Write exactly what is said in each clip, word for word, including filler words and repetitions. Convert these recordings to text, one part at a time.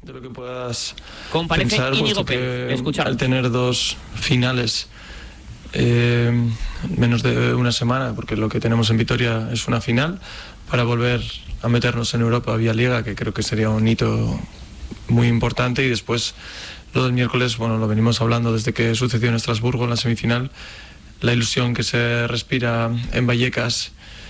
de lo que puedas Como parece pensar, Íñigo puesto que Pérez, escuchar. Al tener dos finales eh, menos de una semana, porque lo que tenemos en Vitoria es una final, para volver a meternos en Europa vía Liga, que creo que sería un hito muy importante. Y después lo del miércoles, bueno, lo venimos hablando desde que sucedió en Estrasburgo en la semifinal, la ilusión que se respira en Vallecas,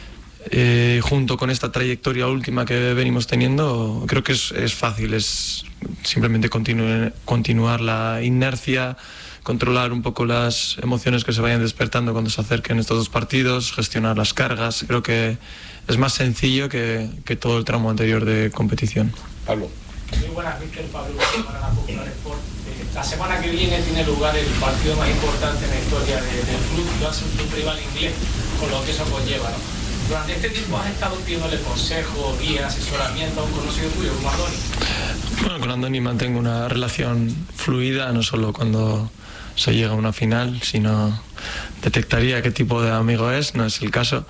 eh, junto con esta trayectoria última que venimos teniendo, creo que es, es fácil, es simplemente continu- continuar la inercia, controlar un poco las emociones que se vayan despertando cuando se acerquen estos dos partidos, gestionar las cargas. Creo que es más sencillo que, que todo el tramo anterior de competición. Pablo. Muy buenas, Mister Pablo, para la Popular Sport. Eh, la semana que viene tiene lugar el partido más importante en la historia de, del club, y va a ser un rival inglés, con lo que eso conlleva, ¿no? Durante este tiempo has estado pidiéndole consejos, guías, asesoramiento a un conocido tuyo, como Andoni. Bueno, con Andoni mantengo una relación fluida, no solo cuando se llega a una final, sino detectaría qué tipo de amigo es, no es el caso.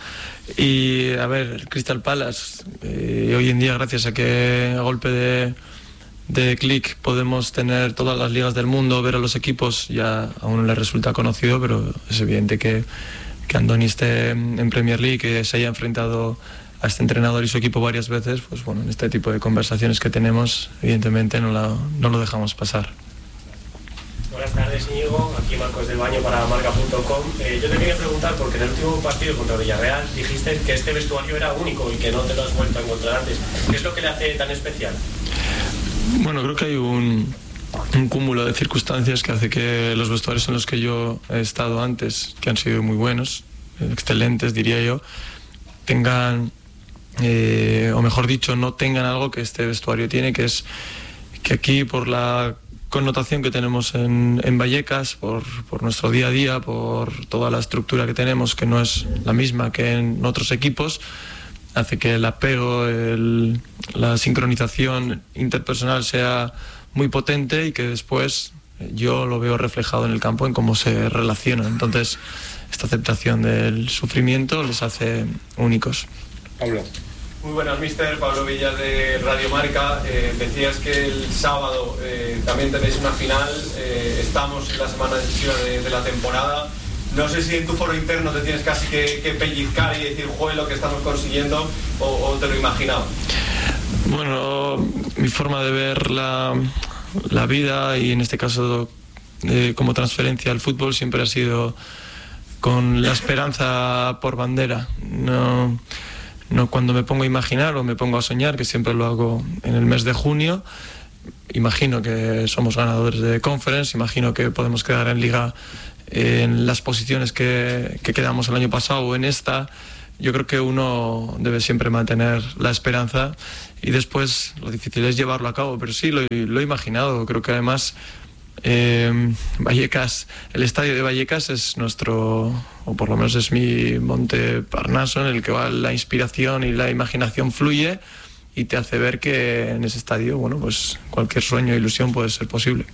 Y a ver, Crystal Palace, eh, hoy en día, gracias a que a golpe de, de clic podemos tener todas las ligas del mundo, ver a los equipos, ya a uno le resulta conocido, pero es evidente que, que Andoni esté en Premier League, que se haya enfrentado a este entrenador y su equipo varias veces, pues bueno, en este tipo de conversaciones que tenemos, evidentemente no, la, no lo dejamos pasar. Buenas tardes, Íñigo, aquí Marcos del Baño para marca punto com. Eh, yo te quería preguntar, porque en el último partido contra Villarreal dijiste que este vestuario era único y que no te lo has vuelto a encontrar antes. ¿Qué es lo que le hace tan especial? Bueno, creo que hay un, un cúmulo de circunstancias que hace que los vestuarios en los que yo he estado antes, que han sido muy buenos, excelentes diría yo, tengan, eh, o mejor dicho, no tengan algo que este vestuario tiene, que es que aquí, por la connotación que tenemos en, en Vallecas, por, por nuestro día a día, por toda la estructura que tenemos, que no es la misma que en otros equipos, hace que el apego, el, la sincronización interpersonal sea muy potente, y que después yo lo veo reflejado en el campo en cómo se relacionan. Entonces, esta aceptación del sufrimiento les hace únicos. Pablo. Muy buenas, mister Pablo Villar de Radio Marca. Eh, decías que el sábado eh, también tenéis una final. Eh, estamos en la semana decisiva de, de la temporada. No sé si en tu foro interno te tienes casi que, que pellizcar y decir, joder, lo que estamos consiguiendo, o, o te lo imaginaba. Bueno, mi forma de ver la, la vida, y en este caso eh, como transferencia al fútbol, siempre ha sido con la esperanza por bandera. No... No cuando me pongo a imaginar o me pongo a soñar, que siempre lo hago en el mes de junio, imagino que somos ganadores de Conference, imagino que podemos quedar en Liga en las posiciones que, que quedamos el año pasado o en esta. Yo creo que uno debe siempre mantener la esperanza, y después lo difícil es llevarlo a cabo, pero sí, lo, lo he imaginado. Creo que además Eh, Vallecas, el estadio de Vallecas es nuestro, o por lo menos es mi monte Parnaso, en el que va la inspiración y la imaginación fluye y te hace ver que en ese estadio, bueno, pues cualquier sueño e ilusión puede ser posible.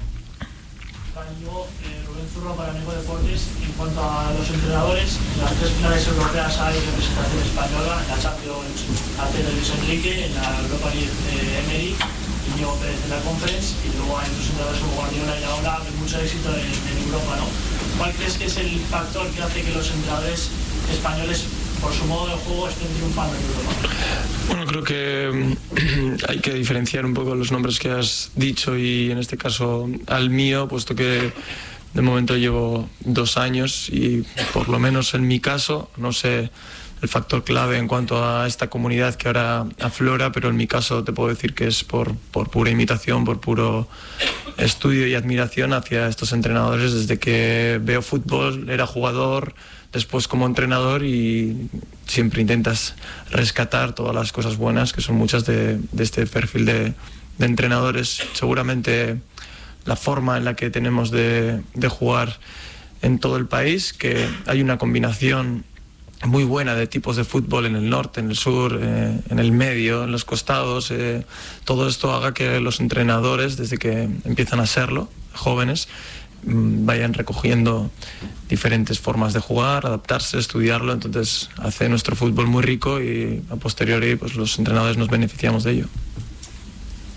Yo, eh, Rubén Zurro para Amigo Deportes. En cuanto a los entrenadores, en las tres finales europeas hay representación española, en la Champions Arteta Luis Enrique, en la Europa League eh, Emery, Íñigo Pérez en la Conference, y luego hay otros entrenadores como Guardiola y ahora de mucho éxito en, en Europa, ¿no? ¿Cuál crees que es el factor que hace que los entrenadores españoles, por su modo de juego, estén triunfando en Europa? Bueno, creo que hay que diferenciar un poco los nombres que has dicho, y en este caso al mío, puesto que de momento llevo dos años y por lo menos en mi caso, no sé el factor clave en cuanto a esta comunidad que ahora aflora, pero en mi caso te puedo decir que es por, por pura imitación, por puro estudio y admiración hacia estos entrenadores. Desde que veo fútbol, era jugador, después como entrenador, y siempre intentas rescatar todas las cosas buenas, que son muchas de, de este perfil de, de entrenadores. Seguramente la forma en la que tenemos de, de jugar en todo el país, que hay una combinación muy buena de tipos de fútbol en el norte, en el sur, eh, en el medio, en los costados. Eh, todo esto haga que los entrenadores, desde que empiezan a serlo, jóvenes, mmm, vayan recogiendo diferentes formas de jugar, adaptarse, estudiarlo. Entonces hace nuestro fútbol muy rico, y a posteriori pues los entrenadores nos beneficiamos de ello. Eh,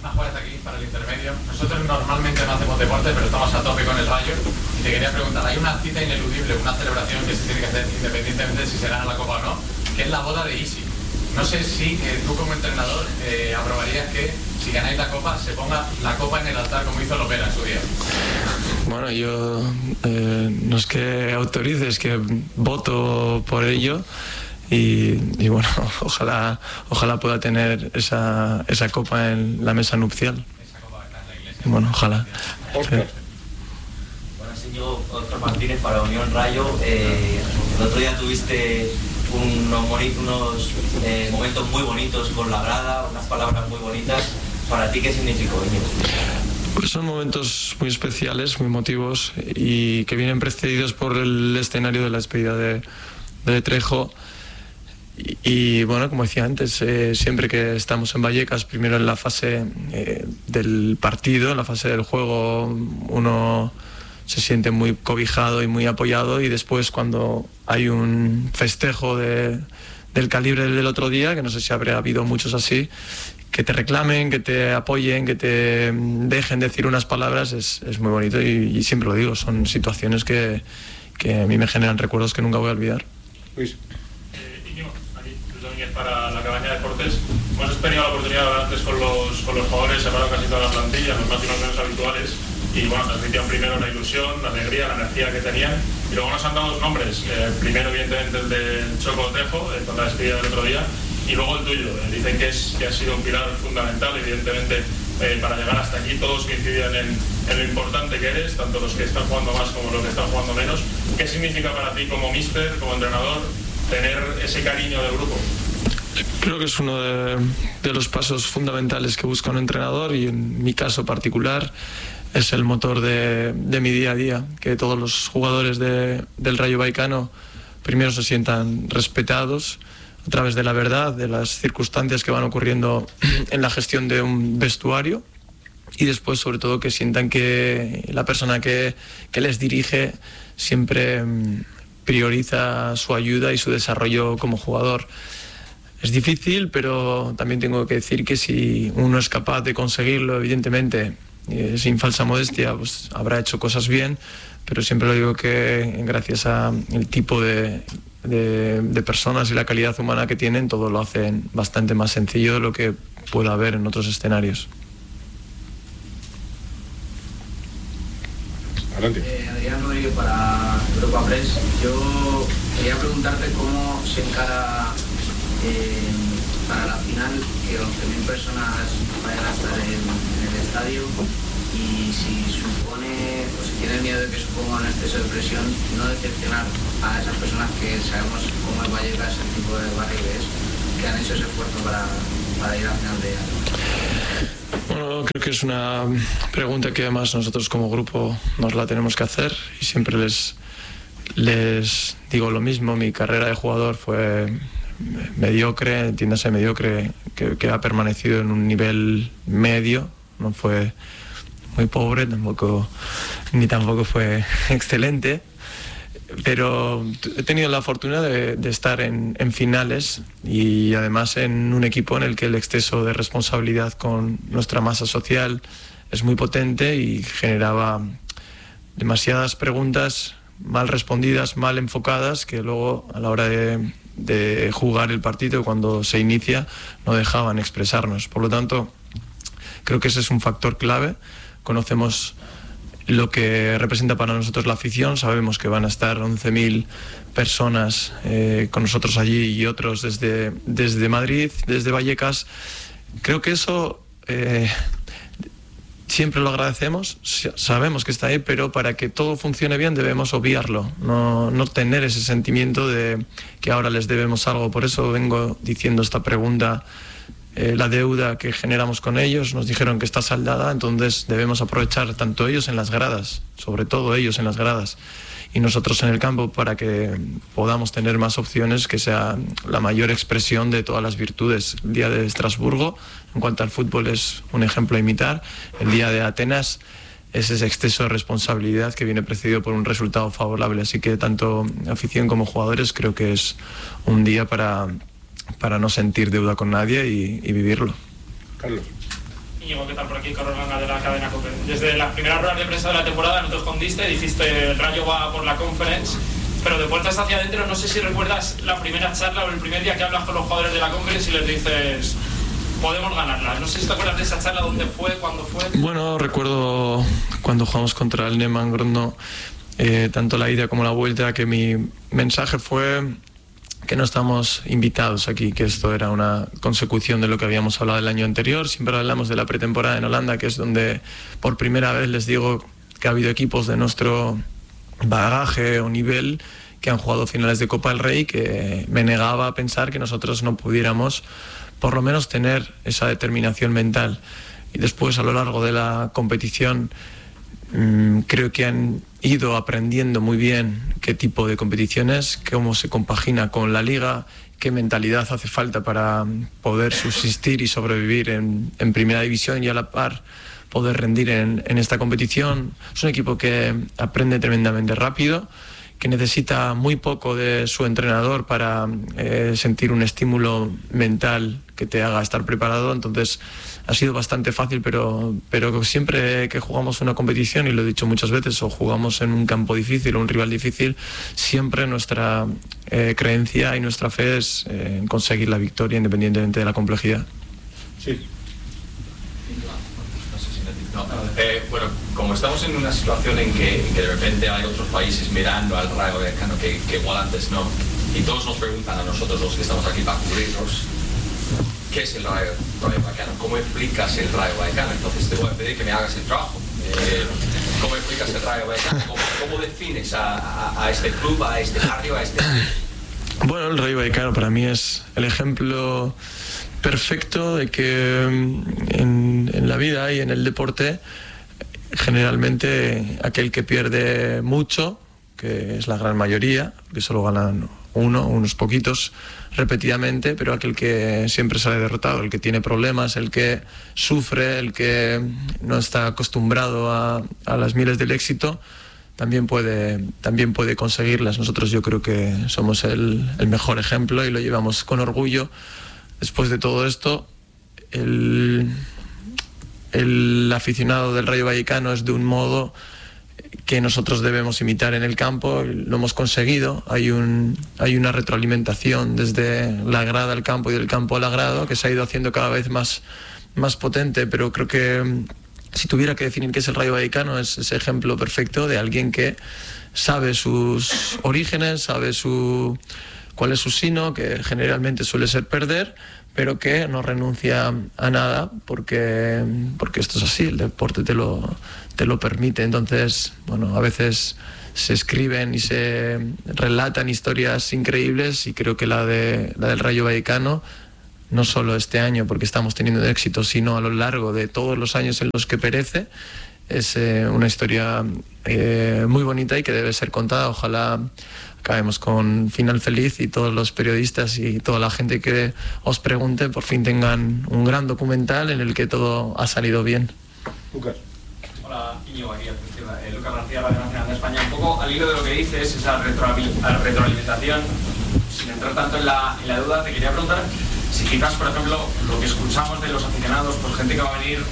Buenas, Juárez aquí para el intermedio. Nosotros normalmente no hacemos deporte, pero estamos a tope con el Rayo. Y te quería preguntar, hay una cita ineludible, una celebración que se tiene que hacer independientemente de si se gana la Copa o no, que es la boda de Isi. No sé si eh, tú como entrenador eh, aprobarías que si ganáis la Copa se ponga la Copa en el altar como hizo Lopera en su día. Bueno, yo eh, no es que autorice, es que voto por ello. Y, y bueno, ojalá ojalá pueda tener esa, esa copa en la mesa nupcial. Esa copa está en la iglesia. Bueno, ojalá. Oscar. Sí. Buenas, señor Oscar Martínez para Unión Rayo. Eh, el otro día tuviste unos, unos eh, momentos muy bonitos con la grada, unas palabras muy bonitas. ¿Para ti qué significó, Íñigo? Pues son momentos muy especiales, muy emotivos y que vienen precedidos por el escenario de la despedida de, de Trejo. Y, y bueno, como decía antes, eh, siempre que estamos en Vallecas, primero en la fase eh, del partido, en la fase del juego, uno se siente muy cobijado y muy apoyado, y después cuando hay un festejo de, del calibre del otro día, que no sé si habrá habido muchos así, que te reclamen, que te apoyen, que te dejen decir unas palabras, es, es muy bonito y, y siempre lo digo, son situaciones que, que a mí me generan recuerdos que nunca voy a olvidar. Luis. Para la Cabaña de Deportes, hemos tenido la oportunidad de hablar antes con los, con los jugadores, se hablaron casi toda la plantilla, los más y los menos habituales, y bueno, transmitían primero la ilusión, la alegría, la energía que tenían, y luego nos han dado dos nombres, eh, primero evidentemente el del Choco Trejo, eh, con la despedida del otro día, y luego el tuyo. Eh, dicen que, es, que ha sido un pilar fundamental, evidentemente, eh, para llegar hasta aquí. Todos coincidían en, en lo importante que eres, tanto los que están jugando más como los que están jugando menos. ¿Qué significa para ti como míster, como entrenador, tener ese cariño del grupo? Creo que es uno de, de los pasos fundamentales que busca un entrenador, y en mi caso particular es el motor de, de mi día a día, que todos los jugadores de, del Rayo Vallecano primero se sientan respetados a través de la verdad, de las circunstancias que van ocurriendo en la gestión de un vestuario, y después sobre todo que sientan que la persona que, que les dirige siempre prioriza su ayuda y su desarrollo como jugador. Es difícil, pero también tengo que decir que si uno es capaz de conseguirlo, evidentemente, eh, sin falsa modestia, pues habrá hecho cosas bien, pero siempre lo digo que gracias al tipo de, de, de personas y la calidad humana que tienen, todo lo hacen bastante más sencillo de lo que pueda haber en otros escenarios. Adelante. Eh, Adrián Rodríguez para Europa Press. Yo quería preguntarte cómo se encara Eh, para la final que once mil personas vayan a estar en, en el estadio, y si supone, o si tiene miedo de que suponga un exceso de presión, no decepcionar a esas personas que sabemos cómo es Vallecas, el tipo de barrio que es, que han hecho ese esfuerzo para, para ir a la final de año. Bueno, creo que es una pregunta que además nosotros como grupo nos la tenemos que hacer, y siempre les, les digo lo mismo. Mi carrera de jugador fue mediocre, entiéndase mediocre, que, que ha permanecido en un nivel medio, no fue muy pobre, tampoco, ni tampoco fue excelente, pero he tenido la fortuna de, de estar en, en finales, y además en un equipo en el que el exceso de responsabilidad con nuestra masa social es muy potente y generaba demasiadas preguntas mal respondidas, mal enfocadas, que luego a la hora de de jugar el partido, cuando se inicia, no dejaban expresarnos. Por lo tanto, creo que ese es un factor clave. Conocemos lo que representa para nosotros la afición, sabemos que van a estar once mil personas eh, con nosotros allí, y otros desde, desde Madrid, desde Vallecas. Creo que eso eh, siempre lo agradecemos, sabemos que está ahí, pero para que todo funcione bien debemos obviarlo, no, no tener ese sentimiento de que ahora les debemos algo. Por eso vengo diciendo esta pregunta, eh, la deuda que generamos con ellos, nos dijeron que está saldada, entonces debemos aprovechar tanto ellos en las gradas, sobre todo ellos en las gradas, y nosotros en el campo, para que podamos tener más opciones, que sea la mayor expresión de todas las virtudes. El día de Estrasburgo, en cuanto al fútbol, es un ejemplo a imitar. El día de Atenas es ese exceso de responsabilidad que viene precedido por un resultado favorable. Así que tanto afición como jugadores, creo que es un día para, para no sentir deuda con nadie y, y vivirlo. Carlos. Íñigo, ¿qué tal? Por aquí, Carlos Langa de la cadena COPE. Desde las primeras ruedas de prensa de la temporada no te escondiste, dijiste el Rayo va por la Conference, pero de puertas hacia adentro no sé si recuerdas la primera charla o el primer día que hablas con los jugadores de la Conference y les dices podemos ganarla. No sé si te acuerdas de esa charla, dónde fue, cuándo fue. Bueno, recuerdo cuando jugamos contra el Neman Grodno, eh, tanto la ida como la vuelta, que mi mensaje fue que no estamos invitados aquí, que esto era una consecución de lo que habíamos hablado el año anterior. Siempre hablamos de la pretemporada en Holanda, que es donde por primera vez les digo que ha habido equipos de nuestro bagaje o nivel que han jugado finales de Copa del Rey, que me negaba a pensar que nosotros no pudiéramos por lo menos tener esa determinación mental. Y después, a lo largo de la competición, mmm, creo que han ido aprendiendo muy bien qué tipo de competiciones, cómo se compagina con la liga, qué mentalidad hace falta para poder subsistir y sobrevivir en, en primera división y a la par poder rendir en, en esta competición. Es un equipo que aprende tremendamente rápido, que necesita muy poco de su entrenador para eh, sentir un estímulo mental que te haga estar preparado. Entonces ha sido bastante fácil, pero, pero siempre que jugamos una competición, y lo he dicho muchas veces, o jugamos en un campo difícil o un rival difícil, siempre nuestra eh, creencia y nuestra fe es eh, conseguir la victoria independientemente de la complejidad. Sí. No, eh, bueno, como estamos en una situación en que, en que de repente hay otros países mirando al Rayo Vallecano que, que igual antes no, y todos nos preguntan a nosotros los que estamos aquí para cubrirnos, ¿qué es el Rayo, Rayo Vallecano? ¿Cómo explicas el Rayo Vallecano? Entonces te voy a pedir que me hagas el trabajo. Eh, ¿Cómo explicas el Rayo Vallecano? ¿Cómo, cómo defines a, a, a este club, a este barrio, a este... Bueno, el Rayo Vallecano para mí es el ejemplo perfecto de que en, en la vida y en el deporte generalmente aquel que pierde mucho, que es la gran mayoría, que solo ganan uno, unos poquitos repetidamente, pero aquel que siempre sale derrotado, el que tiene problemas, el que sufre, el que no está acostumbrado a, a las mieles del éxito, también puede, también puede conseguirlas. Nosotros yo creo que somos el, el mejor ejemplo y lo llevamos con orgullo. Después de todo esto, el, el aficionado del Rayo Vallecano es de un modo que nosotros debemos imitar en el campo. Lo hemos conseguido. Hay, un, hay una retroalimentación desde la grada al campo y del campo al agrado que se ha ido haciendo cada vez más, más potente, pero creo que si tuviera que definir qué es el Rayo Vallecano, es ese ejemplo perfecto de alguien que sabe sus orígenes, sabe su... cuál es su sino, que generalmente suele ser perder, pero que no renuncia a nada porque, porque esto es así, el deporte te lo, te lo permite. Entonces, bueno, a veces se escriben y se relatan historias increíbles y creo que la, de, la del Rayo Vallecano, no solo este año porque estamos teniendo éxito, sino a lo largo de todos los años en los que perece, es eh, una historia eh, muy bonita y que debe ser contada. Ojalá acabemos con final feliz y todos los periodistas y toda la gente que os pregunte por fin tengan un gran documental en el que todo ha salido bien. Lucas. Hola, Íñigo, aquí, eh, Lucas García, Radio Nacional de España. Un poco al hilo de lo que dices, esa retroalimentación, sin entrar tanto en la, en la duda, te quería preguntar si quizás, por ejemplo, lo que escuchamos de los aficionados, pues gente que va a venir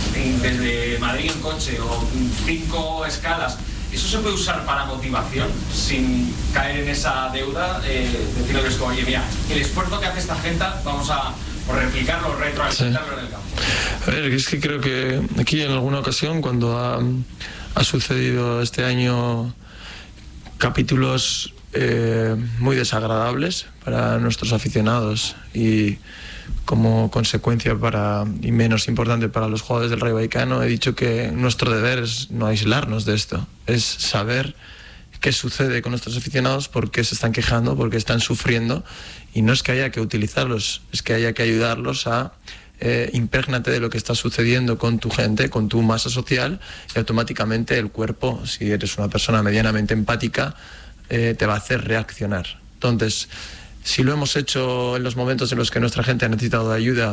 desde Madrid en coche o cinco escalas, ¿eso se puede usar para motivación sin caer en esa deuda? Eh, decirles como, oye, mira, el esfuerzo que hace esta gente, vamos a replicarlo, retroalimentarlo sí. en el campo. A ver, es que creo que aquí en alguna ocasión, cuando ha, ha sucedido este año capítulos eh, muy desagradables para nuestros aficionados y como consecuencia para, y menos importante para los jugadores del Rayo Vallecano, he dicho que nuestro deber es no aislarnos de esto, es saber qué sucede con nuestros aficionados, por qué se están quejando, por qué están sufriendo, y no es que haya que utilizarlos, es que haya que ayudarlos a eh, imprégnate de lo que está sucediendo con tu gente, con tu masa social, y automáticamente el cuerpo, si eres una persona medianamente empática, eh, te va a hacer reaccionar. Entonces, si lo hemos hecho en los momentos en los que nuestra gente ha necesitado de ayuda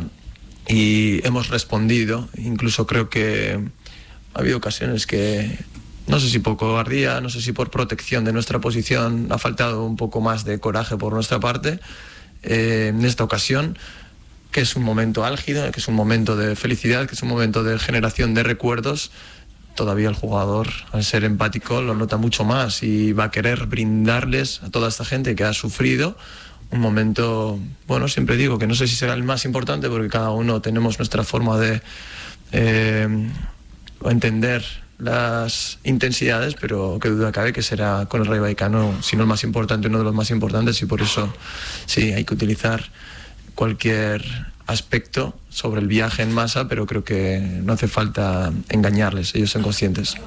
y hemos respondido, incluso creo que ha habido ocasiones que, no sé si por cobardía, no sé si por protección de nuestra posición, ha faltado un poco más de coraje por nuestra parte. Eh, en esta ocasión que es un momento álgido, que es un momento de felicidad, que es un momento de generación de recuerdos, todavía el jugador, al ser empático, lo nota mucho más y va a querer brindarles a toda esta gente que ha sufrido un momento, bueno, siempre digo que no sé si será el más importante porque cada uno tenemos nuestra forma de eh, entender las intensidades, pero qué duda cabe que será con el Rayo Vallecano, si no el más importante, uno de los más importantes, y por eso sí, hay que utilizar cualquier aspecto sobre el viaje en masa, pero creo que no hace falta engañarles, ellos son conscientes.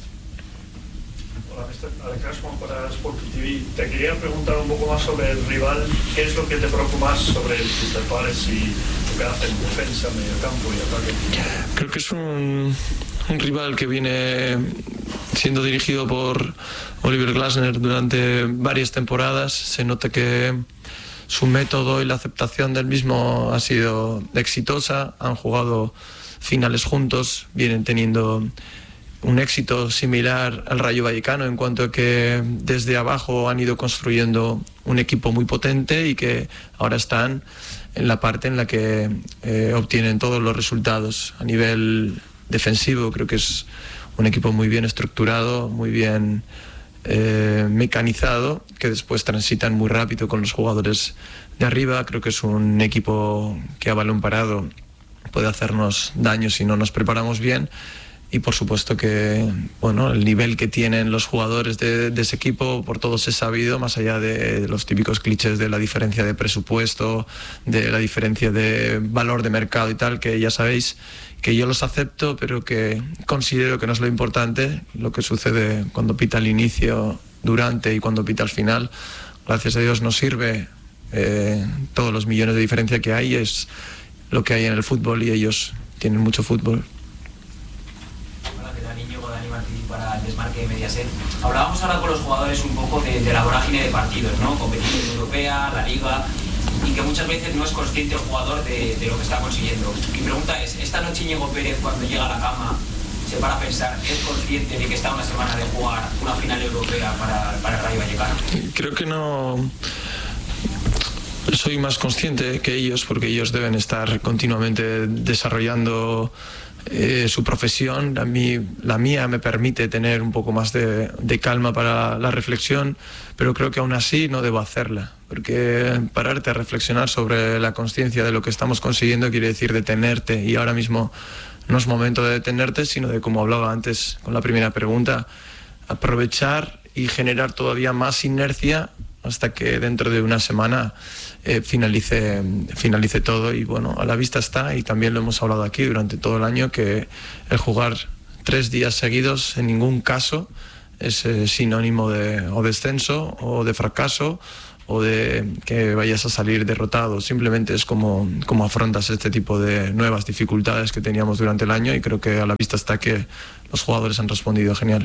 Hola, mister Alex Juan para Sport T V. Te quería preguntar un poco más sobre el rival. ¿Qué es lo que te preocupa más sobre el Crystal Palace y lo que hace en defensa, medio campo y ataque? Creo que es un, un rival que viene siendo dirigido por Oliver Glasner durante varias temporadas. Se nota que su método y la aceptación del mismo ha sido exitosa, han jugado finales juntos, vienen teniendo un éxito similar al Rayo Vallecano en cuanto a que desde abajo han ido construyendo un equipo muy potente y que ahora están en la parte en la que eh, obtienen todos los resultados. A nivel defensivo creo que es un equipo muy bien estructurado, muy bien Eh, mecanizado, que después transitan muy rápido con los jugadores de arriba. Creo que es un equipo que a balón parado puede hacernos daño si no nos preparamos bien, y por supuesto que bueno, el nivel que tienen los jugadores de, de ese equipo, por todos es sabido, más allá de los típicos clichés de la diferencia de presupuesto, de la diferencia de valor de mercado y tal, que ya sabéis que yo los acepto, pero que considero que no es lo importante lo que sucede cuando pita al inicio, durante y cuando pita al final. Gracias a Dios nos sirve eh, todos los millones de diferencia que hay, es lo que hay en el fútbol y ellos tienen mucho fútbol. Hola, ¿qué tal? Íñigo, Dani Martín para el Desmarque de Mediaset. Hablábamos ahora con los jugadores un poco de, de la vorágine de partidos, ¿no? Competición europea, la Liga, y que muchas veces no es consciente el jugador de, de lo que está consiguiendo. Mi pregunta es, ¿esta noche Íñigo Pérez, cuando llega a la cama, se para a pensar, es consciente de que está una semana de jugar una final europea para, para el Rayo Vallecano? Creo que no soy más consciente que ellos, porque ellos deben estar continuamente desarrollando eh, su profesión. A mí, la mía me permite tener un poco más de, de calma para la reflexión, pero creo que aún así no debo hacerla, porque pararte a reflexionar sobre la consciencia de lo que estamos consiguiendo quiere decir detenerte, y ahora mismo no es momento de detenerte, sino de, como hablaba antes con la primera pregunta, aprovechar y generar todavía más inercia hasta que dentro de una semana eh, finalice, finalice todo. Y bueno, a la vista está, y también lo hemos hablado aquí durante todo el año, que el jugar tres días seguidos en ningún caso es eh, sinónimo de o descenso o de fracaso o de que vayas a salir derrotado. Simplemente es como, como afrontas este tipo de nuevas dificultades que teníamos durante el año, y creo que a la vista está que los jugadores han respondido genial.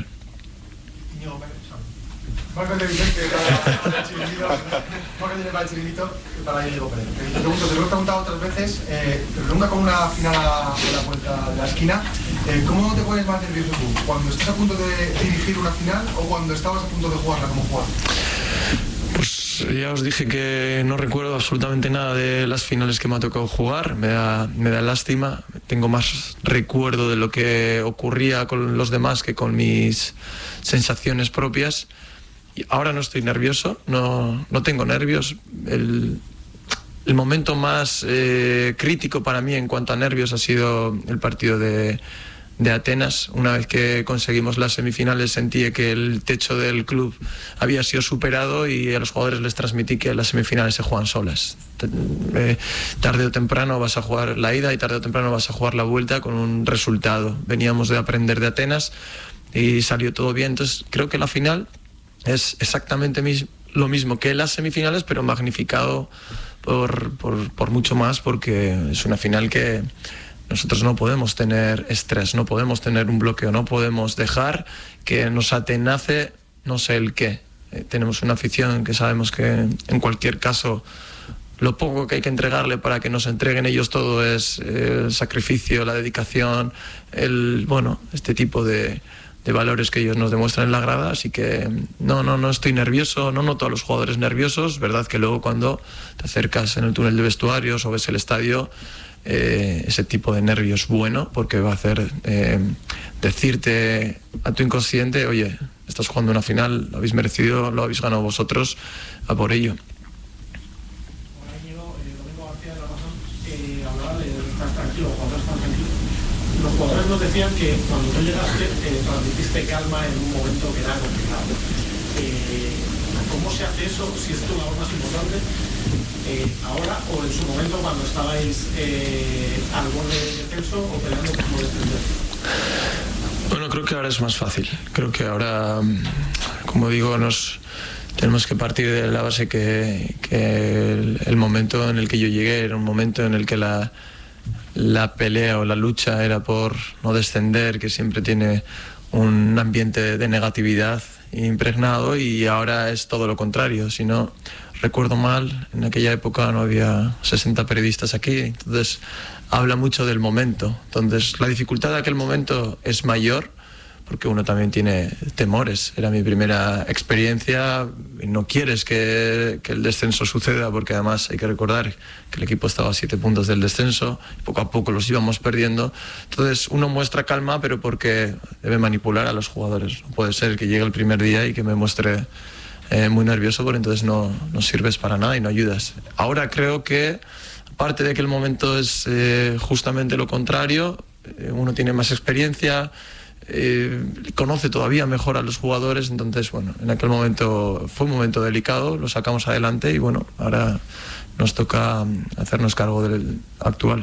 Marco de Vicente para el chiringuito, Marco de para el chiringuito para Íñigo Pérez. Te pregunto, te lo he preguntado otras veces, eh, pero nunca con una final a, a la vuelta de la esquina. Eh, ¿Cómo te pones más nervioso tú? ¿Cuando estás a punto de dirigir una final o cuando estabas a punto de jugarla como jugador? Pues ya os dije que no recuerdo absolutamente nada de las finales que me ha tocado jugar. Me da, me da lástima. Tengo más recuerdo de lo que ocurría con los demás que con mis sensaciones propias. Y ahora no estoy nervioso, no, no tengo nervios. El, el momento más eh, crítico para mí en cuanto a nervios ha sido el partido de, de Atenas. Una vez que conseguimos las semifinales sentí que el techo del club había sido superado, y a los jugadores les transmití que las semifinales se juegan solas. Eh, tarde o temprano vas a jugar la ida y tarde o temprano vas a jugar la vuelta con un resultado. Veníamos de aprender de Atenas y salió todo bien. Entonces creo que la final es exactamente mis, lo mismo que las semifinales, pero magnificado por, por, por mucho más, porque es una final que nosotros no podemos tener estrés, no podemos tener un bloqueo, no podemos dejar que nos atenace no sé el qué. Eh, tenemos una afición que sabemos que en cualquier caso lo poco que hay que entregarle para que nos entreguen ellos todo es eh, el sacrificio, la dedicación, el, bueno, este tipo de, de valores que ellos nos demuestran en la grada, así que no, no, no estoy nervioso, no noto a los jugadores nerviosos, verdad que luego cuando te acercas en el túnel de vestuarios o ves el estadio, eh, ese tipo de nervio es bueno porque va a hacer eh, decirte a tu inconsciente, oye, estás jugando una final, lo habéis merecido, lo habéis ganado vosotros, a por ello. Los jugadores nos decían que cuando tú llegaste eh, transmitiste calma en un momento que era complicado. Eh, ¿Cómo se hace eso? Si es tu labor más importante, eh, ahora o en su momento cuando estabais eh, al borde del descenso o peleando por no descender. Bueno, creo que ahora es más fácil. Creo que ahora, como digo, nos tenemos que partir de la base que, que el, el momento en el que yo llegué era un momento en el que la la pelea o la lucha era por no descender, que siempre tiene un ambiente de negatividad impregnado, y ahora es todo lo contrario. Si no recuerdo mal, en aquella época no había sesenta periodistas aquí, entonces habla mucho del momento. Entonces la dificultad de aquel momento es mayor porque uno también tiene temores. Era mi primera experiencia y no quieres que, que el descenso suceda, porque además hay que recordar que el equipo estaba a siete puntos del descenso, y poco a poco los íbamos perdiendo. Entonces uno muestra calma, pero porque debe manipular a los jugadores. No puede ser que llegue el primer día y que me muestre eh, muy nervioso, porque entonces no, no sirves para nada y no ayudas. Ahora creo que, aparte de que el momento es eh, justamente lo contrario, eh, uno tiene más experiencia, Eh, conoce todavía mejor a los jugadores, entonces bueno, en aquel momento fue un momento delicado, lo sacamos adelante y bueno, ahora nos toca hacernos cargo del actual.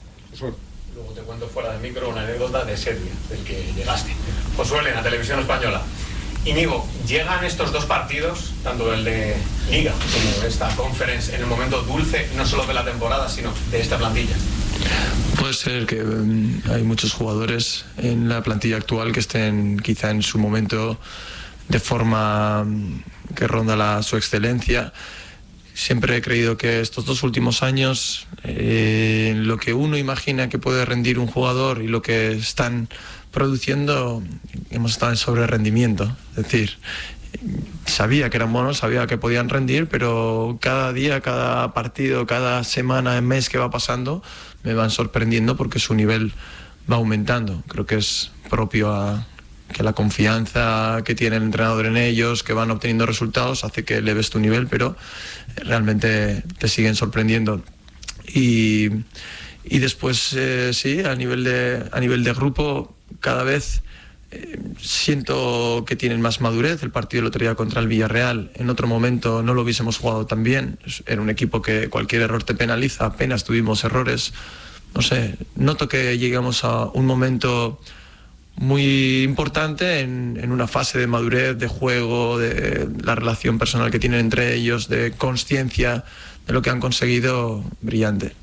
Luego te cuento fuera del micro una anécdota de Serbia, del que llegaste. Josué, en la televisión española. Íñigo, ¿llegan estos dos partidos, tanto el de Liga como esta Conference, en el momento dulce, no solo de la temporada, sino de esta plantilla? Puede ser que um, hay muchos jugadores en la plantilla actual que estén quizá en su momento de forma um, que ronda la, su excelencia. Siempre he creído que estos dos últimos años, eh, lo que uno imagina que puede rendir un jugador y lo que están produciendo, hemos estado en sobre rendimiento. Es decir, sabía que eran buenos, sabía que podían rendir, pero cada día, cada partido, cada semana, mes que va pasando, me van sorprendiendo porque su nivel va aumentando. Creo que es propio a que la confianza que tiene el entrenador en ellos, que van obteniendo resultados, hace que eleves tu nivel, pero realmente te siguen sorprendiendo. Y, y después, eh, sí, a nivel de, a nivel de grupo, cada vez eh, siento que tienen más madurez. El partido del otro día contra el Villarreal, en otro momento no lo hubiésemos jugado tan bien. Era un equipo que cualquier error te penaliza, apenas tuvimos errores. No sé, noto que llegamos a un momento muy importante en, en una fase de madurez, de juego, de la relación personal que tienen entre ellos, de consciencia de lo que han conseguido, brillante.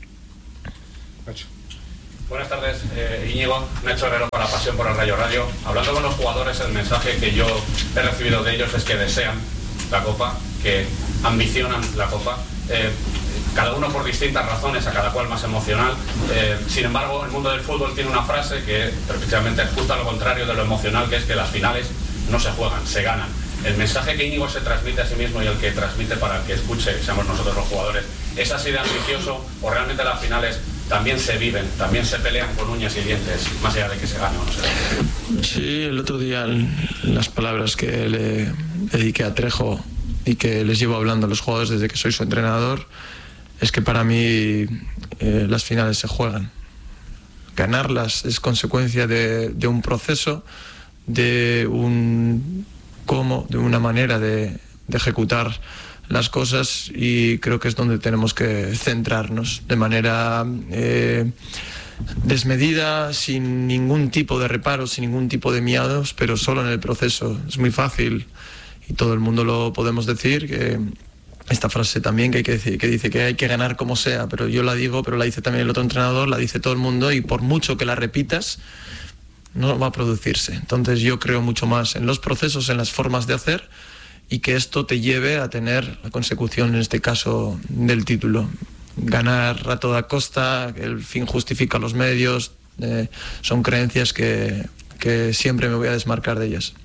Buenas tardes, eh, Íñigo, Nacho Herrero para Pasión por el Rayo Radio. Hablando con los jugadores, el mensaje que yo he recibido de ellos es que desean la Copa, que ambicionan la Copa, eh, cada uno por distintas razones, a cada cual más emocional. Eh, sin embargo, el mundo del fútbol tiene una frase que precisamente es justo a lo contrario de lo emocional, que es que las finales no se juegan, se ganan. El mensaje que Íñigo se transmite a sí mismo y el que transmite para el que escuche, seamos nosotros los jugadores, ¿es así de ambicioso o realmente las finales también se viven, también se pelean con uñas y dientes, más allá de que se gane o no se gane? Sí, el otro día las palabras que le dediqué a Trejo y que les llevo hablando a los jugadores desde que soy su entrenador, es que para mí eh, las finales se juegan. Ganarlas es consecuencia de, de un proceso, de un cómo, de una manera de, de ejecutar las cosas, y creo que es donde tenemos que centrarnos de manera eh, desmedida, sin ningún tipo de reparos, sin ningún tipo de miedos, pero solo en el proceso. Es muy fácil y todo el mundo lo podemos decir, que esta frase también que hay que decir, que dice que hay que ganar como sea, pero yo la digo, pero la dice también el otro entrenador, la dice todo el mundo, y por mucho que la repitas no va a producirse. Entonces yo creo mucho más en los procesos, en las formas de hacer, y que esto te lleve a tener la consecución, en este caso, del título. Ganar a toda costa, el fin justifica los medios, eh, son creencias que, que siempre me voy a desmarcar de ellas.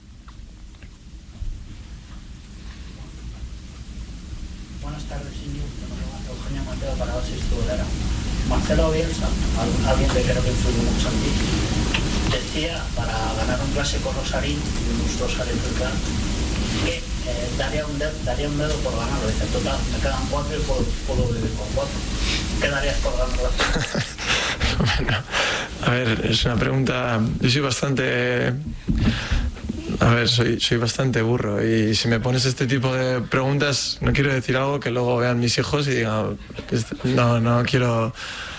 Buenas tardes, Iñigo. Eugenio Mateo para Oasis Tudela. Marcelo Bielsa, alguien de creo que influye mucho en ti, decía para ganar un clásico rosarín y un rosario total que eh, daría, un dedo, daría un dedo por ganarlo. Dice, total, me quedan cuatro y puedo, puedo vivir con cuatro. ¿Qué darías por ganarlo? Bueno, a ver, es una pregunta. Yo soy bastante. A ver, soy, soy bastante burro y si me pones este tipo de preguntas no quiero decir algo que luego vean mis hijos y digan no, no quiero,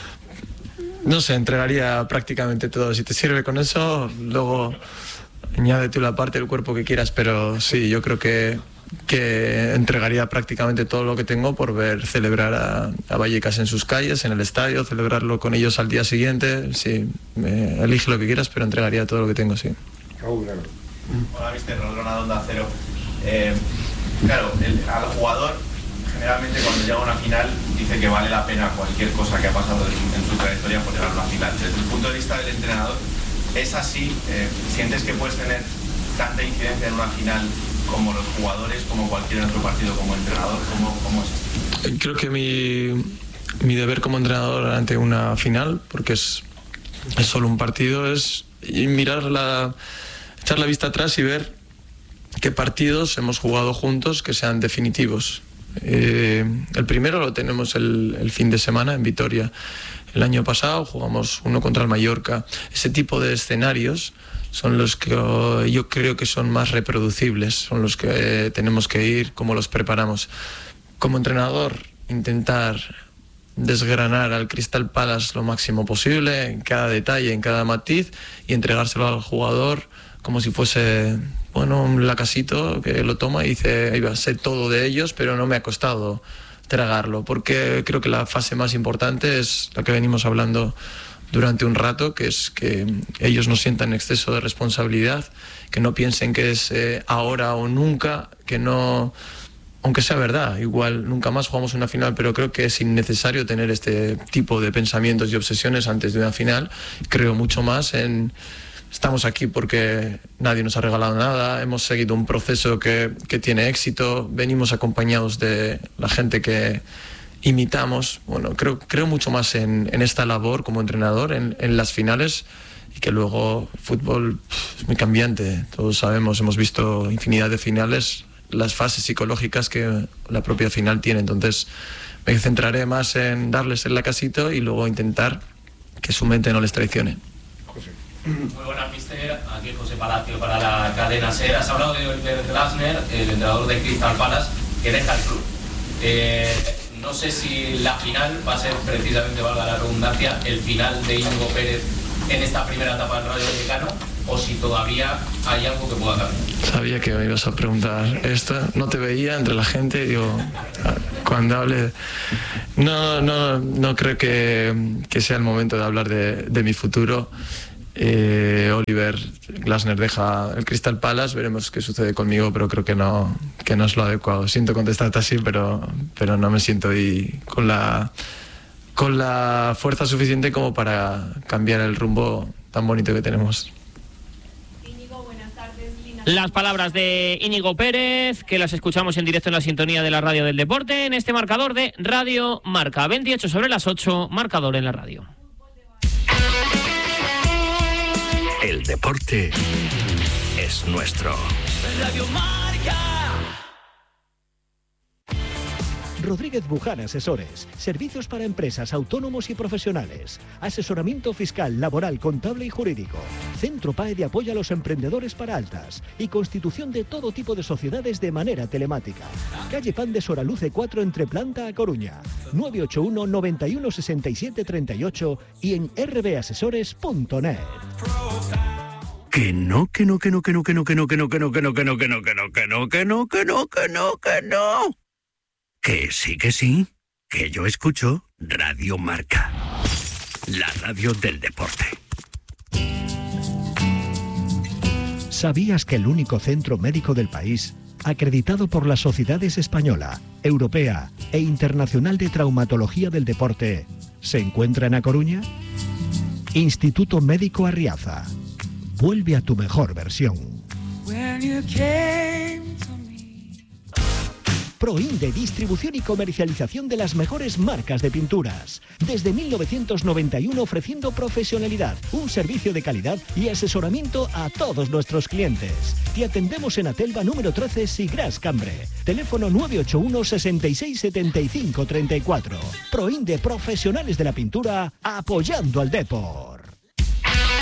no sé, entregaría prácticamente todo. Si te sirve con eso, luego añade tú la parte del cuerpo que quieras, pero sí, yo creo que, que entregaría prácticamente todo lo que tengo por ver celebrar a, a Vallecas en sus calles, en el estadio, celebrarlo con ellos al día siguiente. Sí, me, elige lo que quieras, pero entregaría todo lo que tengo, sí. Hola, mister Rodrona de Onda Cero. Eh, claro, el, al jugador generalmente cuando llega a una final dice que vale la pena cualquier cosa que ha pasado en, en su trayectoria por llegar a una final. Desde el punto de vista del entrenador, ¿es así? Eh, ¿Sientes que puedes tener tanta incidencia en una final como los jugadores, como cualquier otro partido como entrenador? ¿Cómo, cómo es esto? Creo que mi, mi deber como entrenador ante una final, porque es, es solo un partido, es mirar la... echar la vista atrás y ver qué partidos hemos jugado juntos que sean definitivos. Eh, el primero lo tenemos el, el fin de semana en Vitoria. El año pasado jugamos uno contra el Mallorca. Ese tipo de escenarios son los que yo creo que son más reproducibles, son los que tenemos que ir, como los preparamos. Como entrenador, intentar desgranar al Crystal Palace lo máximo posible, en cada detalle, en cada matiz, y entregárselo al jugador como si fuese, bueno, un lacasito que lo toma y dice, ahí va, sé todo de ellos, pero no me ha costado tragarlo, porque creo que la fase más importante es la que venimos hablando durante un rato, que es que ellos no sientan exceso de responsabilidad, que no piensen que es eh, ahora o nunca, que no, aunque sea verdad, igual nunca más jugamos una final, pero creo que es innecesario tener este tipo de pensamientos y obsesiones antes de una final. Creo mucho más en... Estamos aquí porque nadie nos ha regalado nada, hemos seguido un proceso que, que tiene éxito, venimos acompañados de la gente que imitamos. Bueno, creo, creo mucho más en, en esta labor como entrenador, en, en las finales, y que luego el fútbol pff, es muy cambiante. Todos sabemos, hemos visto infinidad de finales, las fases psicológicas que la propia final tiene. Entonces me centraré más en darles el lacasito y luego intentar que su mente no les traicione. Muy buenas, mister. Aquí José Palacio para la cadena SER. Has hablado de Oliver Glasner, el entrenador de Crystal Palace, que deja el club. Eh, no sé si la final va a ser precisamente, valga la redundancia, el final de Íñigo Pérez en esta primera etapa del Rayo Vallecano, o si todavía hay algo que pueda cambiar. Sabía que me ibas a preguntar esto. No te veía entre la gente. Digo, cuando hable... No, no, no creo que, que sea el momento de hablar de, de mi futuro. Eh, Oliver Glasner deja el Crystal Palace, veremos qué sucede conmigo, pero creo que no, que no es lo adecuado. Siento contestarte así, pero, pero no me siento ahí con la, con la fuerza suficiente como para cambiar el rumbo tan bonito que tenemos. Las palabras de Íñigo Pérez, que las escuchamos en directo en la sintonía de la radio del deporte, en este marcador de Radio Marca. veintiocho sobre las ocho, marcador en la radio. El deporte es nuestro. Radio Marca. Rodríguez Buján Asesores. Servicios para empresas, autónomos y profesionales. Asesoramiento fiscal, laboral, contable y jurídico. Centro P A E de apoyo a los emprendedores para altas. Y constitución de todo tipo de sociedades de manera telemática. Calle Pan de Soraluce cuatro entre Planta a Coruña. nueve ocho uno, noventa y uno, sesenta y siete, treinta y ocho y en r b asesores punto net. Que no, que no, que no, que no, que no, que no, que no, que no, que no, que no, que no, que no, que no, que no, que no, que no, que no. Que sí, que sí, que yo escucho Radio Marca, la radio del deporte. ¿Sabías que el único centro médico del país, acreditado por las sociedades española, europea e internacional de traumatología del deporte, se encuentra en A Coruña? Instituto Médico Arriaza. Vuelve a tu mejor versión. Proinde, distribución y comercialización de las mejores marcas de pinturas. Desde mil novecientos noventa y uno ofreciendo profesionalidad, un servicio de calidad y asesoramiento a todos nuestros clientes. Te atendemos en Atelva número trece, Sigras, Cambre. Teléfono nueve ocho uno, sesenta y seis, setenta y cinco, treinta y cuatro. Proinde, profesionales de la pintura, apoyando al Depor.